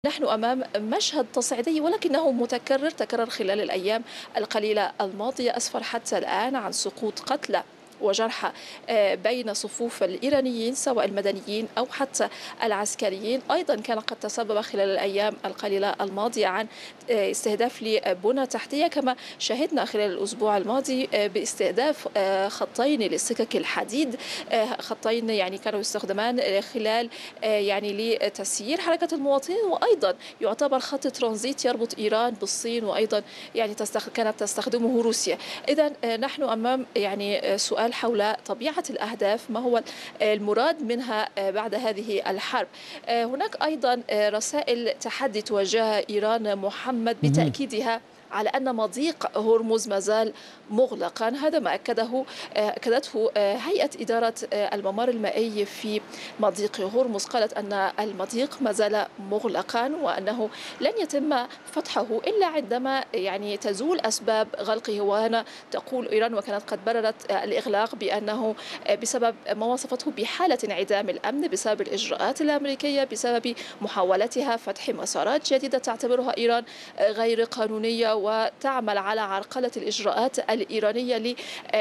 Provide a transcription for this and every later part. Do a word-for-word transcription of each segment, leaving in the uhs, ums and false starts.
نحن أمام مشهد تصعيدي ولكنه متكرر تكرر خلال الأيام القليلة الماضية، أسفر حتى الآن عن سقوط قتلى وجرحى بين صفوف الإيرانيين سواء المدنيين أو حتى العسكريين. أيضا كان قد تسبب خلال الأيام القليلة الماضية عن استهداف لبنى تحتية، كما شهدنا خلال الأسبوع الماضي باستهداف خطين للسكك الحديد، خطين يعني كانوا يستخدمان خلال يعني لتسيير حركة المواطنين، وأيضا يعتبر خط ترانزيت يربط إيران بالصين، وأيضا يعني كانت تستخدمه روسيا. إذا نحن أمام يعني سؤال حول طبيعة الأهداف، ما هو المراد منها بعد هذه الحرب. هناك أيضا رسائل تحدي توجهها إيران محمد بتأكيدها على أن مضيق هرمز ما زال مغلقا. هذا ما أكده أكدته هيئة إدارة الممر المائي في مضيق هرمز، قالت أن المضيق ما زال مغلقا وأنه لن يتم فتحه إلا عندما يعني تزول أسباب غلقه. وهنا تقول إيران وكانت قد بررت الإغلاق بأنه بسبب ما وصفته بحالة انعدام الأمن بسبب الإجراءات الأمريكية، بسبب محاولتها فتح مسارات جديدة تعتبرها إيران غير قانونية، وتعمل على عرقلة الإجراءات الإيرانية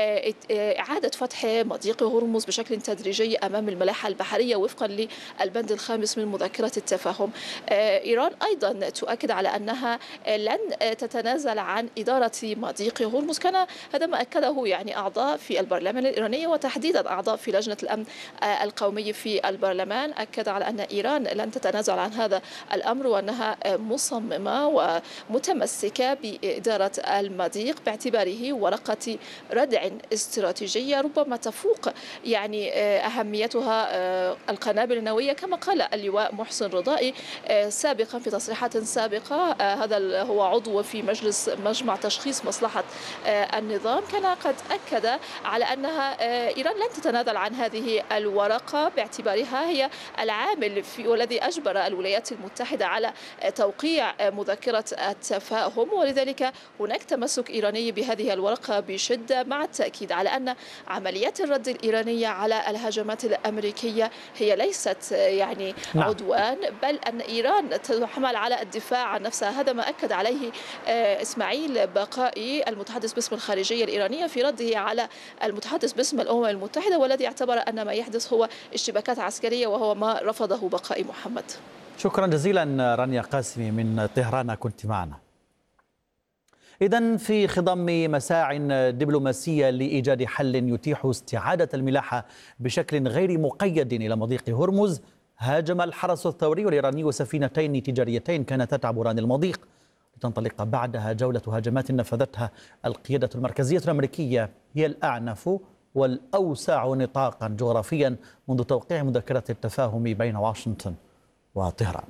لإعادة فتح مضيق هرمز بشكل تدريجي أمام الملاحة البحرية وفقا للبند الخامس من مذكرة التفاهم. إيران أيضا تؤكد على أنها لن تتنازل عن إدارة مضيق هرمز. كان هذا ما أكده يعني أعضاء في البرلمان الإيراني وتحديدا أعضاء في لجنة الأمن القومي في البرلمان، أكد على أن إيران لن تتنازل عن هذا الأمر وأنها مصممة ومتمسكة بإدارة المضيق باعتباره ورقة ردع استراتيجية ربما تفوق يعني أهميتها القنابل النووية، كما قال اللواء محسن رضائي سابقا في تصريحات سابقة. هذا هو عضو في مجلس مجمع تشخيص مصلحة النظام، كان قد أكد على أنها إيران لن تتنازل عن هذه الورقة باعتبارها هي العامل في والذي أجبر الولايات المتحدة على توقيع مذكرة التفاهم، ولذلك هناك تمسك إيراني بهذه الورقة بشدة، مع التأكيد على أن عمليات الرد الإيرانية على الهجمات الأمريكية هي ليست يعني نعم. عدوان، بل أن إيران تعمل على الدفاع عن نفسها. هذا ما أكد عليه إسماعيل بقائي المتحدث باسم الخارجية الإيرانية في رده على المتحدث باسم الأمم المتحدة، والذي اعتبر أن ما يحدث هو اشتباكات عسكرية، وهو ما رفضه بقائي محمد. شكرا جزيلا رانيا قاسمي من طهران كنت معنا. إذن في خضم مساع دبلوماسية لإيجاد حل يتيح استعادة الملاحة بشكل غير مقيد إلى مضيق هرمز، هاجم الحرس الثوري الإيراني سفينتين تجاريتين كانتا تعبران المضيق، لتنطلق بعدها جولة هجمات نفذتها القيادة المركزية الأمريكية، هي الأعنف والأوسع نطاقا جغرافيا منذ توقيع مذكرة التفاهم بين واشنطن وطهران.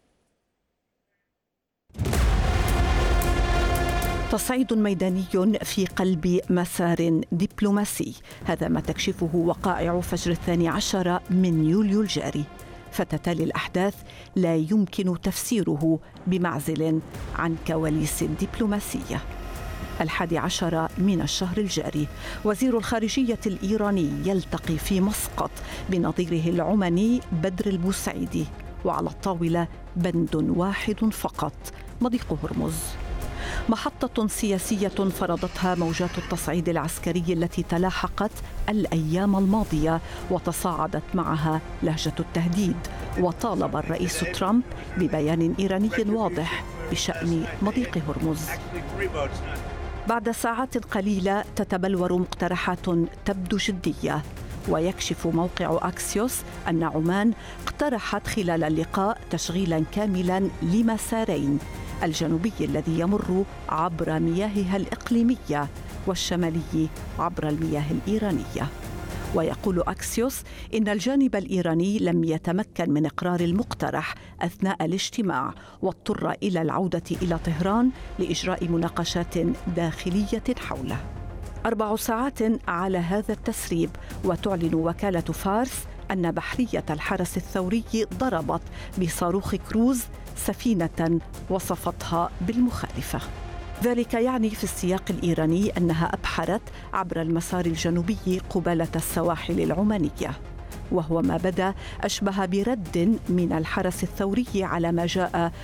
تصعيد ميداني في قلب مسار دبلوماسي، هذا ما تكشفه وقائع فجر الثاني عشر من يوليو الجاري، فتتالي الأحداث لا يمكن تفسيره بمعزل عن كواليس الدبلوماسية. الحادي عشر من الشهر الجاري وزير الخارجية الإيراني يلتقي في مسقط بنظيره العماني بدر البوسعيدي، وعلى الطاولة بند واحد فقط: مضيق هرمز، محطة سياسية فرضتها موجات التصعيد العسكري التي تلاحقت الأيام الماضية وتصاعدت معها لهجة التهديد، وطالب الرئيس ترامب ببيان إيراني واضح بشأن مضيق هرمز. بعد ساعات قليلة تتبلور مقترحات تبدو جدية، ويكشف موقع أكسيوس أن عمان اقترحت خلال اللقاء تشغيلا كاملا لمسارين: الجنوبي الذي يمر عبر مياهها الإقليمية، والشمالي عبر المياه الإيرانية. ويقول أكسيوس إن الجانب الإيراني لم يتمكن من إقرار المقترح أثناء الاجتماع، واضطر إلى العودة إلى طهران لإجراء مناقشات داخلية حوله. أربع ساعات على هذا التسريب، وتعلن وكالة فارس أن بحرية الحرس الثوري ضربت بصاروخ كروز سفينة وصفتها بالمخالفة. ذلك يعني في السياق الإيراني أنها أبحرت عبر المسار الجنوبي قبالة السواحل العمانية. وهو ما بدا أشبه برد من الحرس الثوري على ما جاء